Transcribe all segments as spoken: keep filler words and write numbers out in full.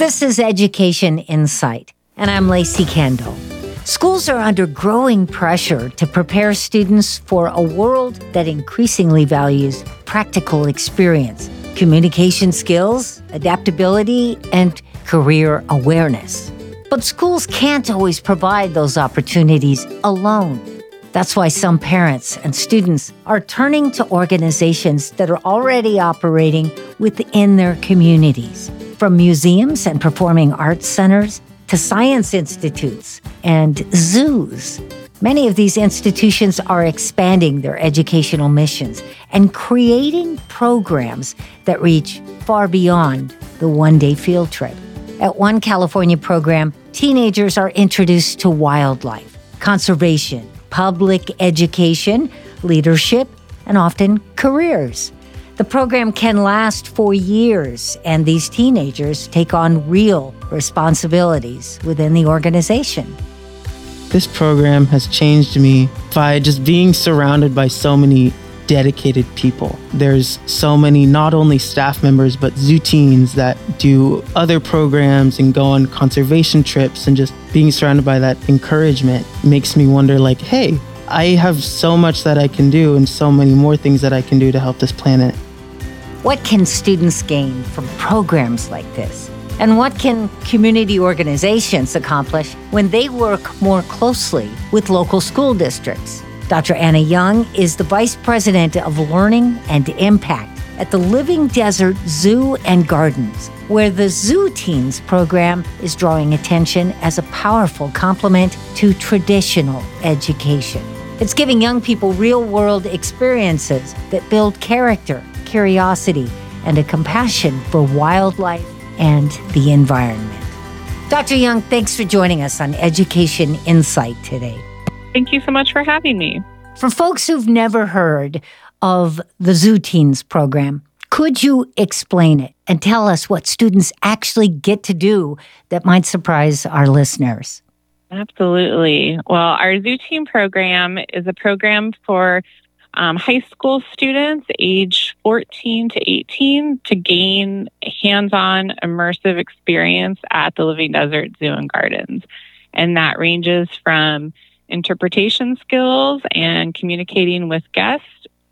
This is Education Insight, and I'm Lacey Kendall. Schools are under growing pressure to prepare students for a world that increasingly values practical experience, communication skills, adaptability, and career awareness. But schools can't always provide those opportunities alone. That's why some parents and students are turning to organizations that are already operating within their communities, from museums and performing arts centers to science institutes and zoos. Many of these institutions are expanding their educational missions and creating programs that reach far beyond the one-day field trip. At one California program, teenagers are introduced to wildlife, conservation, public education, leadership, and often careers. The program can last for years, and these teenagers take on real responsibilities within the organization. This program has changed me by just being surrounded by so many dedicated people. There's so many, not only staff members, but zoo teens that do other programs and go on conservation trips, and just being surrounded by that encouragement makes me wonder, like, hey, I have so much that I can do and so many more things that I can do to help this planet. What can students gain from programs like this? And what can community organizations accomplish when they work more closely with local school districts? Doctor Anna Young is the Vice President of Learning and Impact at the Living Desert Zoo and Gardens, where the Zoo Teens program is drawing attention as a powerful complement to traditional education. It's giving young people real-world experiences that build character, curiosity, and a compassion for wildlife and the environment. Doctor Young, thanks for joining us on Education Insight today. Thank you so much for having me. For folks who've never heard of the Zoo Teens program, could you explain it and tell us what students actually get to do that might surprise our listeners? Absolutely. Well, our Zoo Teen program is a program for um, high school students age fourteen to eighteen to gain hands-on immersive experience at the Living Desert Zoo and Gardens. And that ranges from interpretation skills and communicating with guests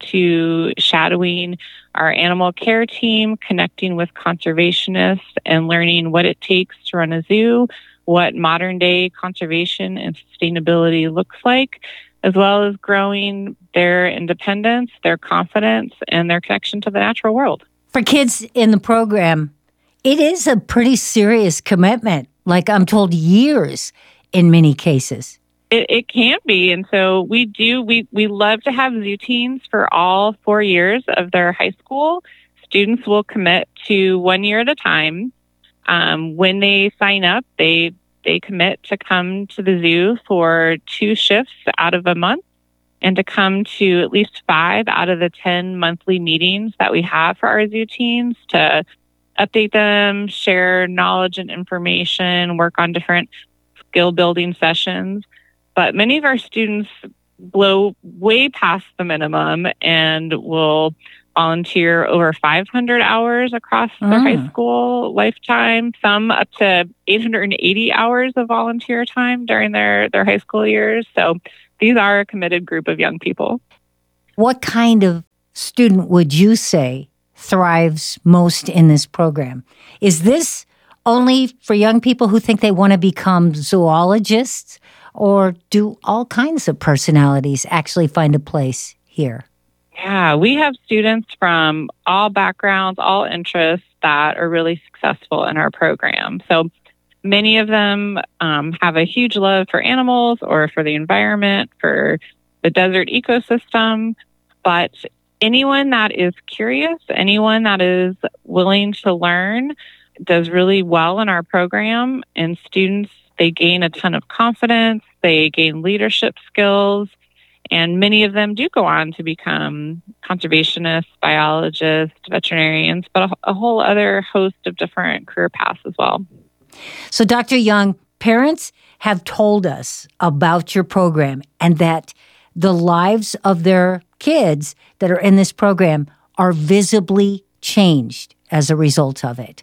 to shadowing our animal care team, connecting with conservationists, and learning what it takes to run a zoo, what modern day conservation and sustainability looks like, as well as growing their independence, their confidence, and their connection to the natural world. For kids in the program, it is a pretty serious commitment, like I'm told years in many cases. It, it can be. And so we do, we, we love to have Zoo Teens for all four years of their high school. Students will commit to one year at a time. Um, when they sign up, they they commit to come to the zoo for two shifts out of a month and to come to at least five out of the ten monthly meetings that we have for our Zoo Teens to update them, share knowledge and information, work on different skill building sessions. But many of our students blow way past the minimum and will volunteer over five hundred hours across their Mm. high school lifetime, some up to eight hundred eighty hours of volunteer time during their, their high school years. So these are a committed group of young people. What kind of student would you say thrives most in this program? Is this only for young people who think they want to become zoologists, or do all kinds of personalities actually find a place here? Yeah, we have students from all backgrounds, all interests that are really successful in our program. So many of them um, have a huge love for animals or for the environment, for the desert ecosystem. But anyone that is curious, anyone that is willing to learn, does really well in our program. And students, they gain a ton of confidence, they gain leadership skills. And many of them do go on to become conservationists, biologists, veterinarians, but a, a whole other host of different career paths as well. So, Doctor Young, parents have told us about your program and that the lives of their kids that are in this program are visibly changed as a result of it.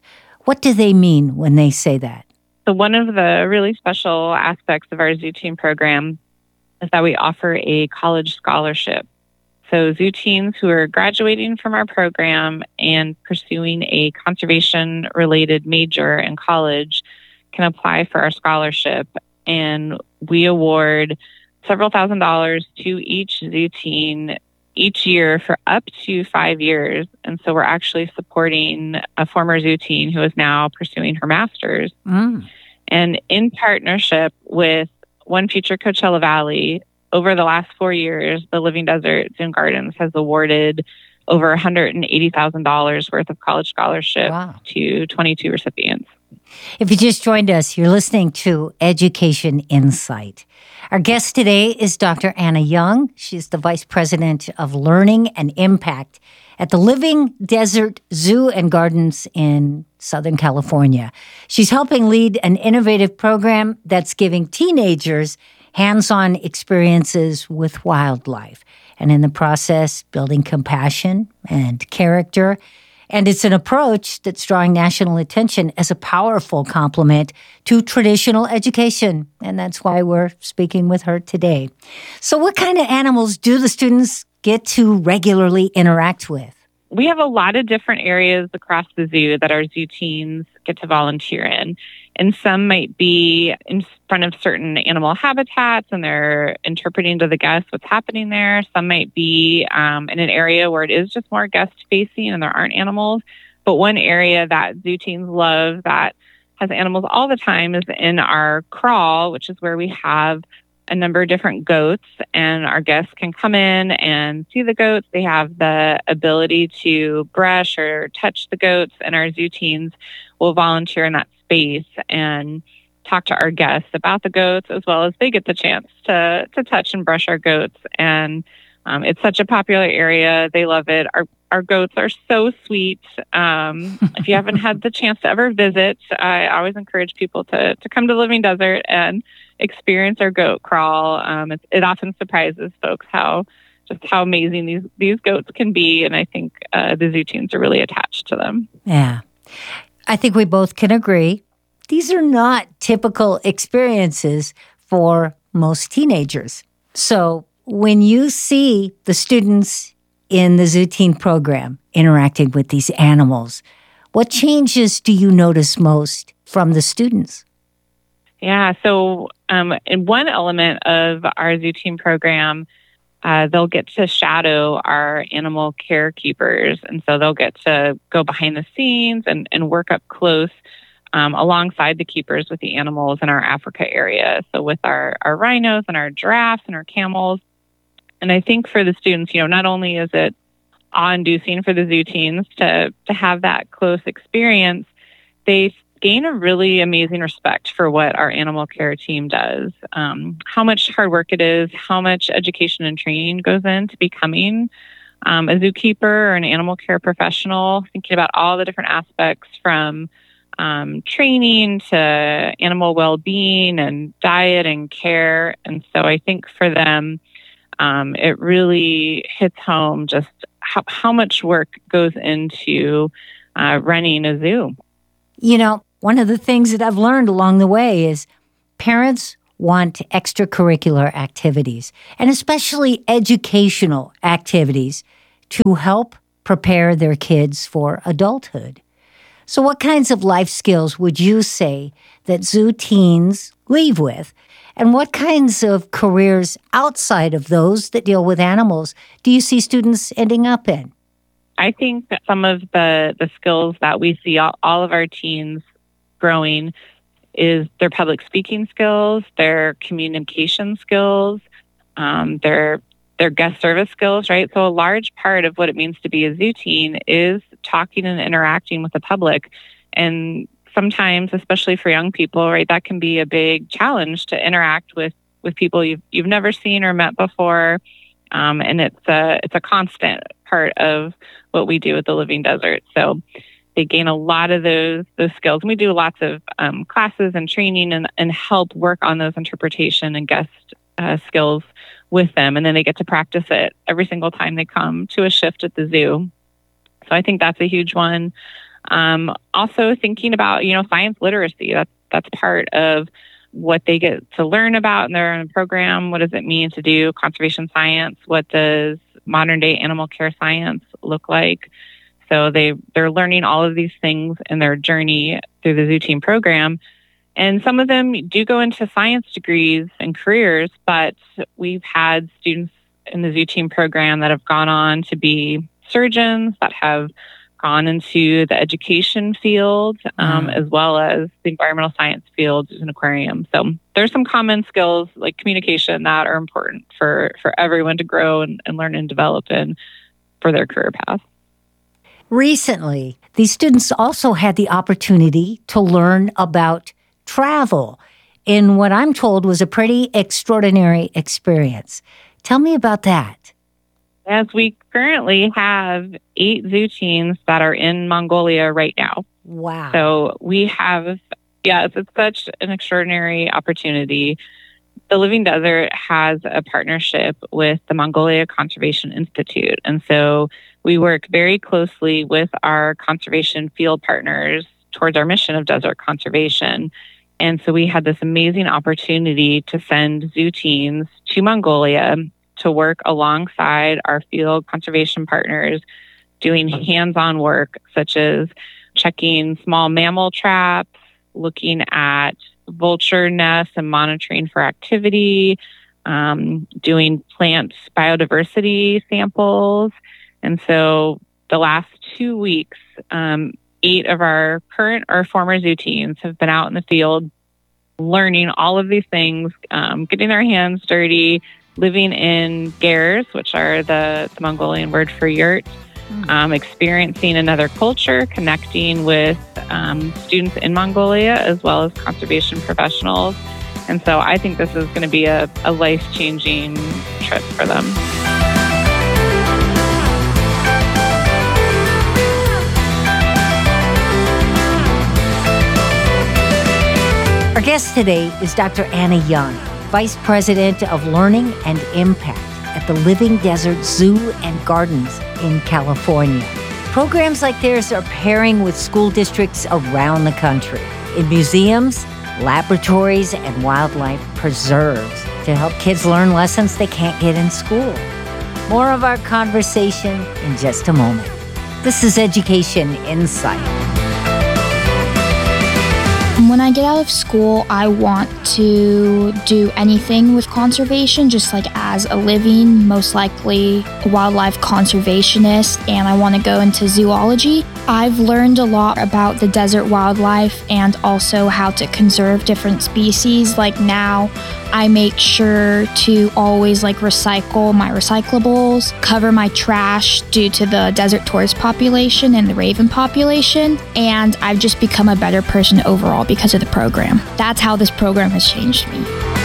What do they mean when they say that? So one of the really special aspects of our Zoo Teen program is that we offer a college scholarship. So Zoo Teens who are graduating from our program and pursuing a conservation-related major in college can apply for our scholarship. And we award several thousand dollars to each Zoo Teen each year for up to five years. And so we're actually supporting a former Zoo Teen who is now pursuing her master's. Mm. And in partnership with One Future Coachella Valley, over the last four years, the Living Desert Zoo and Gardens has awarded over one hundred eighty thousand dollars worth of college scholarship Wow. to twenty-two recipients. If you just joined us, you're listening to Education Insight. Our guest today is Doctor Anna Young. She's the Vice President of Learning and Impact at the Living Desert Zoo and Gardens in Southern California. She's helping lead an innovative program that's giving teenagers hands-on experiences with wildlife, and in the process, building compassion and character. And it's an approach that's drawing national attention as a powerful complement to traditional education. And that's why we're speaking with her today. So what kind of animals do the students get to regularly interact with? We have a lot of different areas across the zoo that our Zoo Teens get to volunteer in. And some might be in front of certain animal habitats and they're interpreting to the guests what's happening there. Some might be um, in an area where it is just more guest-facing and there aren't animals. But one area that Zoo Teens love that has animals all the time is in our crawl, which is where we have a number of different goats, and our guests can come in and see the goats. They have the ability to brush or touch the goats, and our Zoo Teens will volunteer in that space and talk to our guests about the goats, as well as they get the chance to to touch and brush our goats. And um, it's such a popular area. They love it. Our our goats are so sweet. Um, if you haven't had the chance to ever visit, I always encourage people to to come to Living Desert and experience our goat crawl. Um, it, it often surprises folks how just how amazing these these goats can be, and I think uh, the Zoo Teens are really attached to them. Yeah, I think we both can agree. These are not typical experiences for most teenagers. So when you see the students in the Zoo Teen program interacting with these animals, what changes do you notice most from the students? Yeah, so um, in one element of our Zoo Teen program, uh, they'll get to shadow our animal care keepers. And so they'll get to go behind the scenes and, and work up close um, alongside the keepers with the animals in our Africa area. So with our, our rhinos and our giraffes and our camels. And I think for the students, you know, not only is it awe-inducing for the Zoo Teens to, to have that close experience, they gain a really amazing respect for what our animal care team does, um, how much hard work it is, how much education and training goes into becoming um, a zookeeper or an animal care professional, thinking about all the different aspects from um, training to animal well-being and diet and care. And so I think for them, um, it really hits home just how, how much work goes into uh, running a zoo. You know, one of the things that I've learned along the way is parents want extracurricular activities, and especially educational activities, to help prepare their kids for adulthood. So what kinds of life skills would you say that Zoo Teens leave with? And what kinds of careers outside of those that deal with animals do you see students ending up in? I think that some of the, the skills that we see all, all of our teens growing is their public speaking skills, their communication skills, um, their their guest service skills, right? So a large part of what it means to be a Zoo Teen is talking and interacting with the public. And sometimes, especially for young people, right, that can be a big challenge to interact with, with people you've you've never seen or met before. Um, and it's a it's a constant part of what we do at the Living Desert. So they gain a lot of those those skills. And we do lots of um, classes and training and, and help work on those interpretation and guest uh, skills with them. And then they get to practice it every single time they come to a shift at the zoo. So I think that's a huge one. Um, also thinking about, you know, science literacy. That's, that's part of what they get to learn about in their own program. What does it mean to do conservation science? What does modern day animal care science look like? So they, they're learning all of these things in their journey through the Zoo Team program. And some of them do go into science degrees and careers, but we've had students in the Zoo Team program that have gone on to be surgeons, that have gone into the education field, um, mm. as well as the environmental science field in aquarium. So there's some common skills like communication that are important for, for everyone to grow and, and learn and develop in for their career path. Recently, these students also had the opportunity to learn about travel in what I'm told was a pretty extraordinary experience. Tell me about that. As we currently have eight zoo teams that are in Mongolia right now. Wow. So we have, yes, it's such an extraordinary opportunity. The Living Desert has a partnership with the Mongolia Conservation Institute. And so we work very closely with our conservation field partners towards our mission of desert conservation. And so we had this amazing opportunity to send zoo teams to Mongolia to work alongside our field conservation partners, doing hands-on work such as checking small mammal traps, looking at vulture nests and monitoring for activity, um, doing plant biodiversity samples. And so the last two weeks, um, eight of our current or former zoo teams have been out in the field learning all of these things, um, getting their hands dirty, living in gers, which are the, the Mongolian word for yurt, mm. um, experiencing another culture, connecting with um, students in Mongolia, as well as conservation professionals. And so I think this is going to be a, a life-changing trip for them. Our guest today is Doctor Anna Young, Vice President of Learning and Impact at the Living Desert Zoo and Gardens in California. Programs like theirs are pairing with school districts around the country in museums, laboratories, and wildlife preserves to help kids learn lessons they can't get in school. More of our conversation in just a moment. This is Education Insight. When I get out of school, I want to do anything with conservation, just like as a living, most likely a wildlife conservationist, and I want to go into zoology. I've learned a lot about the desert wildlife and also how to conserve different species. Like now, I make sure to always like recycle my recyclables, cover my trash due to the desert tortoise population and the raven population, and I've just become a better person overall because of the program. That's how this program has changed me.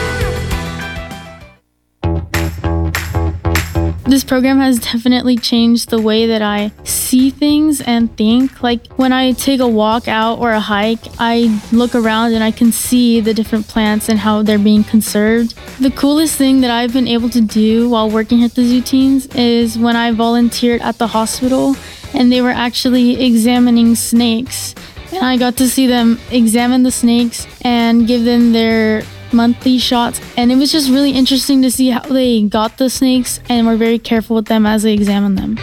This program has definitely changed the way that I see things and think. Like when I take a walk out or a hike, I look around and I can see the different plants and how they're being conserved. The coolest thing that I've been able to do while working at the Zoo Teams is when I volunteered at the hospital and they were actually examining snakes. And I got to see them examine the snakes and give them their monthly shots, and it was just really interesting to see how they got the snakes and were very careful with them as they examined them.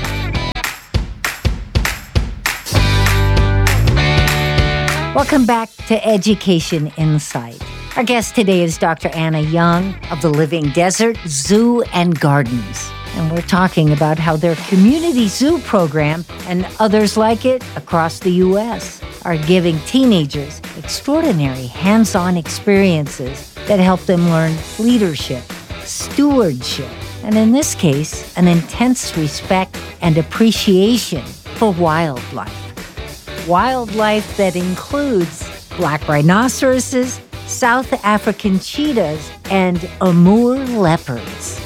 Welcome back to Education Insight. Our guest today is Doctor Anna Young of the Living Desert Zoo and Gardens, and we're talking about how their community zoo program and others like it across the U S are giving teenagers extraordinary hands-on experiences that help them learn leadership, stewardship, and in this case, an intense respect and appreciation for wildlife. Wildlife that includes black rhinoceroses, South African cheetahs, and Amur leopards.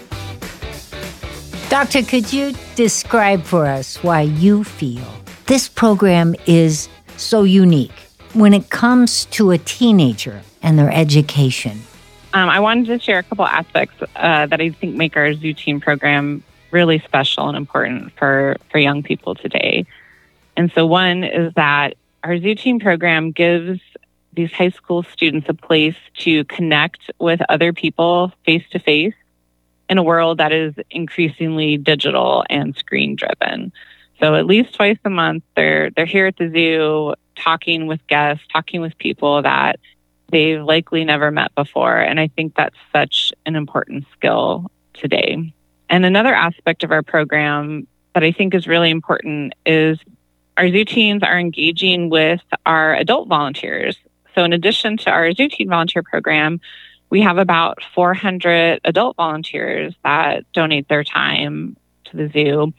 Doctor, could you describe for us why you feel this program is so unique when it comes to a teenager and their education? Um, I wanted to share a couple aspects uh, that I think make our Zoo Team program really special and important for, for young people today. And so one is that our Zoo Team program gives these high school students a place to connect with other people face to face in a world that is increasingly digital and screen driven. So at least twice a month, they're they're here at the zoo talking with guests, talking with people that they've likely never met before. And I think that's such an important skill today. And another aspect of our program that I think is really important is our zoo teams are engaging with our adult volunteers. So in addition to our Zoo Team volunteer program, we have about four hundred adult volunteers that donate their time to the zoo.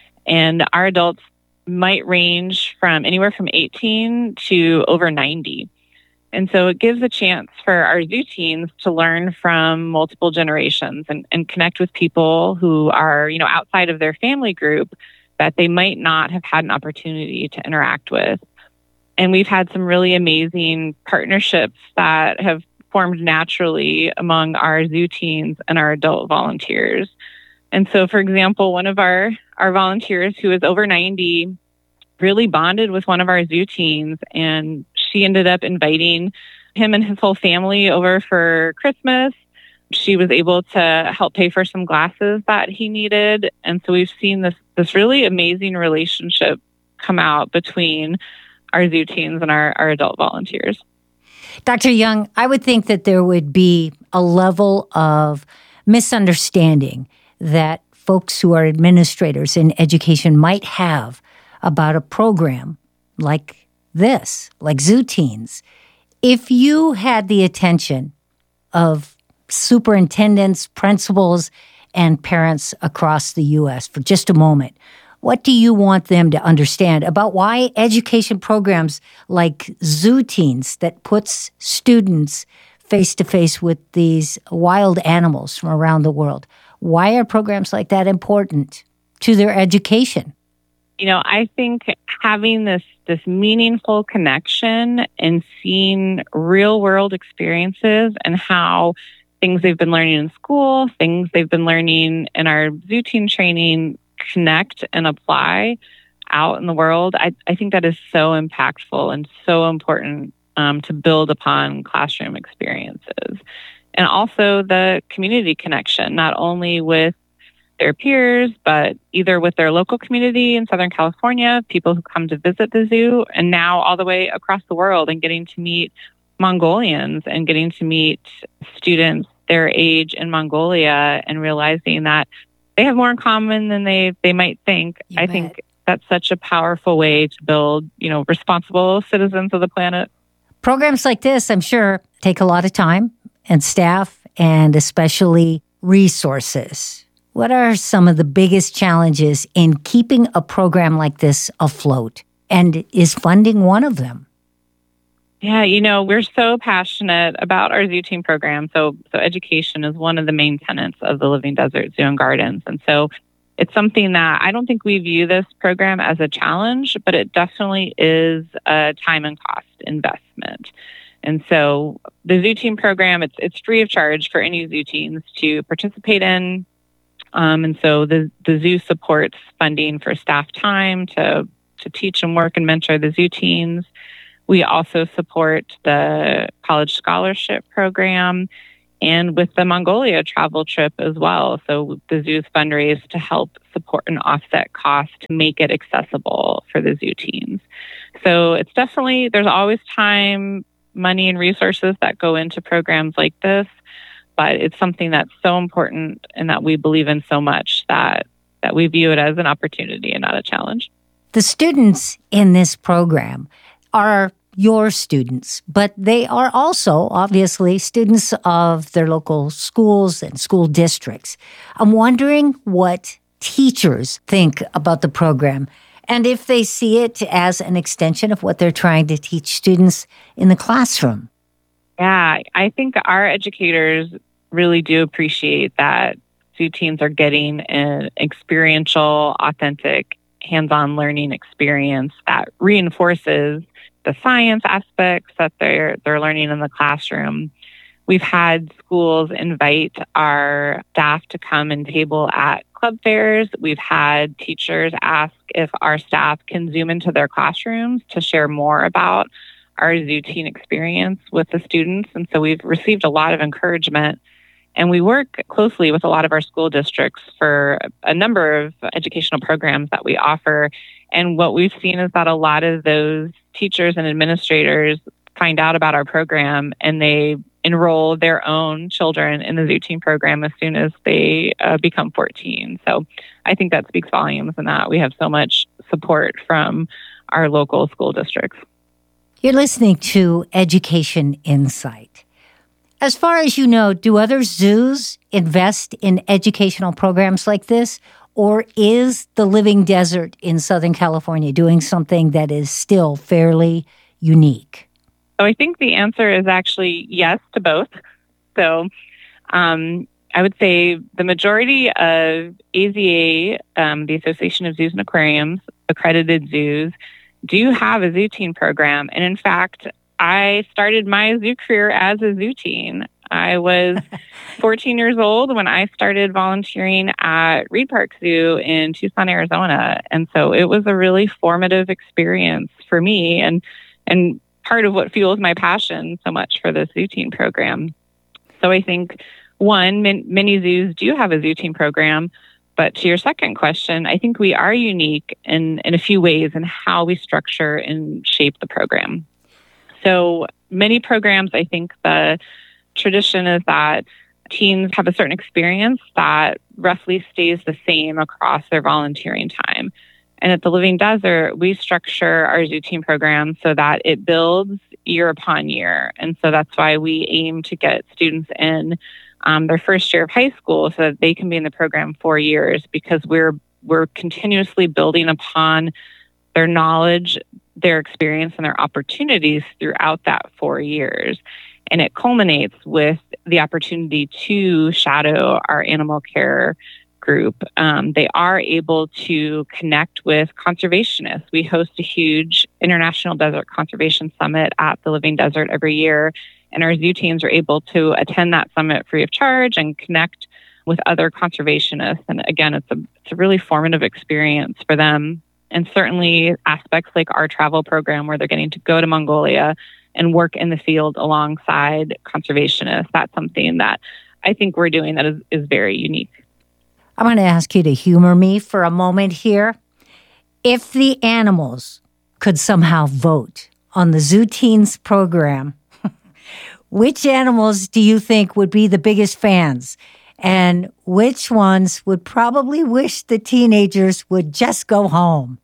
And our adults might range from anywhere from eighteen to over ninety. And so it gives a chance for our zoo teams to learn from multiple generations and, and connect with people who are, you know, outside of their family group that they might not have had an opportunity to interact with. And we've had some really amazing partnerships that have formed naturally among our zoo teams and our adult volunteers. And so, for example, one of our, our volunteers who is over ninety really bonded with one of our zoo teens, and she ended up inviting him and his whole family over for Christmas. She was able to help pay for some glasses that he needed. And so we've seen this, this really amazing relationship come out between our zoo teams and our, our adult volunteers. Doctor Young, I would think that there would be a level of misunderstanding that folks who are administrators in education might have about a program like this, like Zoo Teens. If you had the attention of superintendents, principals, and parents across the U S for just a moment, what do you want them to understand about why education programs like Zoo Teens that puts students face-to-face with these wild animals from around the world, why are programs like that important to their education? You know, I think having this this meaningful connection and seeing real-world experiences and how things they've been learning in school, things they've been learning in our Zoo Team training connect and apply out in the world, I, I think that is so impactful and so important um, to build upon classroom experiences. And also the community connection, not only with their peers, but either with their local community in Southern California, people who come to visit the zoo, and now all the way across the world, and getting to meet Mongolians and getting to meet students their age in Mongolia and realizing that they have more in common than they, they might think. You I bet. think that's such a powerful way to build, you know, responsible citizens of the planet. Programs like this, I'm sure, take a lot of time and staff and especially resources. What are some of the biggest challenges in keeping a program like this afloat? And is funding one of them? Yeah, you know, we're so passionate about our Zoo Team program. So, so education is one of the main tenets of the Living Desert Zoo and Gardens. And so it's something that I don't think we view this program as a challenge, but it definitely is a time and cost investment. And so the Zoo Team program, it's it's free of charge for any zoo teams to participate in. Um, and so the, the zoo supports funding for staff time to, to teach and work and mentor the zoo teams. We also support the college scholarship program and with the Mongolia travel trip as well. So the zoo's fundraise to help support and offset costs to make it accessible for the zoo teams. So it's definitely, there's always time, money, and resources that go into programs like this. But it's something that's so important and that we believe in so much that, that we view it as an opportunity and not a challenge. The students in this program are your students, but they are also obviously students of their local schools and school districts. I'm wondering what teachers think about the program and if they see it as an extension of what they're trying to teach students in the classroom. Yeah, I think our educators really do appreciate that zoo teams are getting an experiential, authentic, hands-on learning experience that reinforces the science aspects that they're they're learning in the classroom We've had schools invite our staff to come and table at club fairs. We've had teachers ask if our staff can Zoom into their classrooms to share more about our Zoo Teen experience with the students. And so we've received a lot of encouragement. And we work closely with a lot of our school districts for a number of educational programs that we offer. And what we've seen is that a lot of those teachers and administrators find out about our program and they enroll their own children in the Zoo Teen program as soon as they uh, become fourteen. So I think that speaks volumes in that we have so much support from our local school districts. You're listening to Education Insight. As far as you know, do other zoos invest in educational programs like this? Or is the Living Desert in Southern California doing something that is still fairly unique? So I think the answer is actually yes to both. So um, I would say the majority of A Z A, um, the Association of Zoos and Aquariums, accredited zoos, do have a Zoo Teen program. And in fact, I started my zoo career as a Zoo Teen. I was fourteen years old when I started volunteering at Reed Park Zoo in Tucson, Arizona. And so it was a really formative experience for me and and part of what fuels my passion so much for the Zoo Teen program. So I think, one, min- many zoos do have a Zoo Teen program. But to your second question, I think we are unique in, in a few ways in how we structure and shape the program. So many programs, I think the tradition is that teens have a certain experience that roughly stays the same across their volunteering time. And at the Living Desert, we structure our Zoo Teen program so that it builds year upon year. And so that's why we aim to get students in um, their first year of high school so that they can be in the program four years because we're we're continuously building upon their knowledge, their experience, and their opportunities throughout that four years. And it culminates with the opportunity to shadow our animal care group. Um, they are able to connect with conservationists. We host a huge International Desert Conservation Summit at the Living Desert every year, and our zoo teams are able to attend that summit free of charge and connect with other conservationists. And again, it's a, it's a really formative experience for them. And certainly aspects like our travel program where they're getting to go to Mongolia and work in the field alongside conservationists. That's something that I think we're doing that is, is very unique. I'm going to ask you to humor me for a moment here. If the animals could somehow vote on the Zoo Teens program, which animals do you think would be the biggest fans? And which ones would probably wish the teenagers would just go home?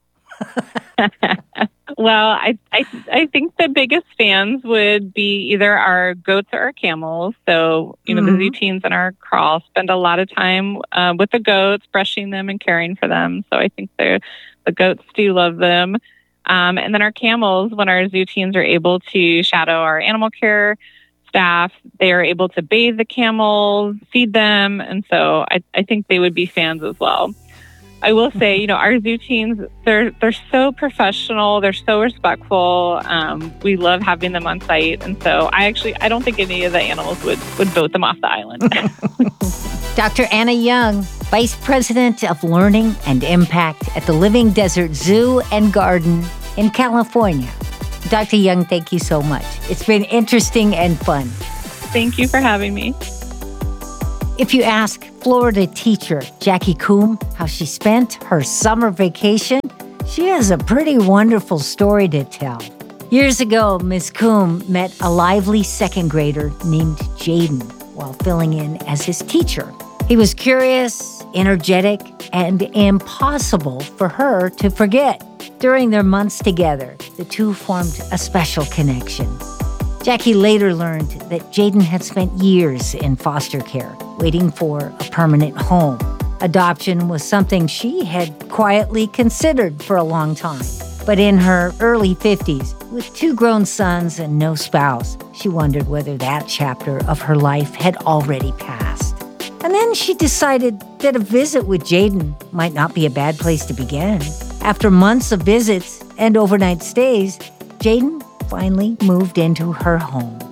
Well, I, I I think the biggest fans would be either our goats or our camels. So, you know, mm-hmm. the Zoo Teens in our crawl spend a lot of time uh, with the goats, brushing them and caring for them. So I think the the goats do love them. Um, and then our camels, when our Zoo Teens are able to shadow our animal care staff, they are able to bathe the camels, feed them. And so I, I think they would be fans as well. I will say, you know, our Zoo Teens, they're they're so professional, they're so respectful. Um, we love having them on site. And so I actually, I don't think any of the animals would, would vote them off the island. Doctor Anna Young, Vice President of Learning and Impact at the Living Desert Zoo and Garden in California. Doctor Young, thank you so much. It's been interesting and fun. Thank you for having me. If you ask Florida teacher Jackie Coombe how she spent her summer vacation, she has a pretty wonderful story to tell. Years ago, Miz Coombe met a lively second grader named Jaden while filling in as his teacher. He was curious, energetic, and impossible for her to forget. During their months together, the two formed a special connection. Jackie later learned that Jaden had spent years in foster care, waiting for a permanent home. Adoption was something she had quietly considered for a long time. But in her early fifties, with two grown sons and no spouse, she wondered whether that chapter of her life had already passed. And then she decided that a visit with Jaden might not be a bad place to begin. After months of visits and overnight stays, Jaden finally moved into her home.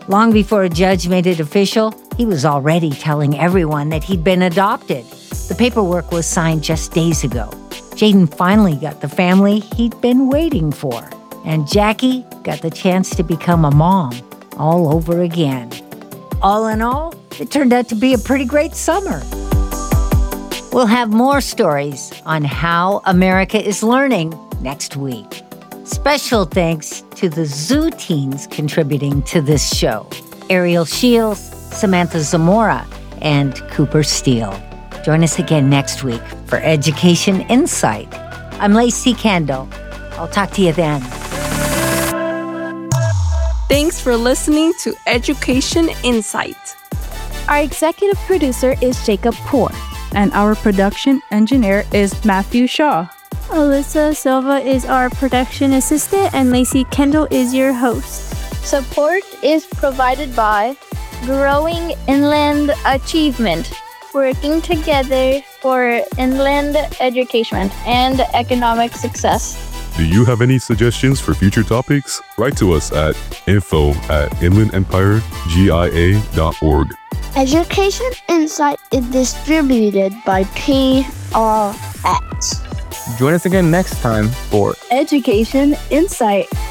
Long before a judge made it official, he was already telling everyone that he'd been adopted. The paperwork was signed just days ago. Jaden finally got the family he'd been waiting for. And Jackie got the chance to become a mom all over again. All in all, it turned out to be a pretty great summer. We'll have more stories on how America is learning next week. Special thanks to the Zoo Teens contributing to this show: Ariel Shields, Samantha Zamora, and Cooper Steele. Join us again next week for Education Insight. I'm Lacey Kendall. I'll talk to you then. Thanks for listening to Education Insight. Our executive producer is Jacob Poor. And our production engineer is Matthew Shaw. Alyssa Silva is our production assistant, and Lacey Kendall is your host. Support is provided by Growing Inland Achievement, working together for inland education and economic success. Do you have any suggestions for future topics? Write to us at info at inland empire g i a dot org. Education Insight is distributed by P R X. Join us again next time for Education Insight.